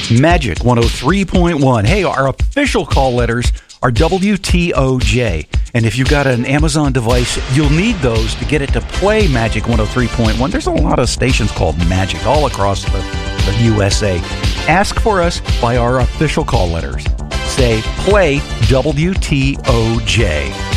Magic 103.1. Hey, our official call letters are WTOJ. And if you've got an Amazon device, you'll need those to get it to play Magic 103.1. There's a lot of stations called Magic all across the USA. Ask for us by our official call letters. Say, play WTOJ.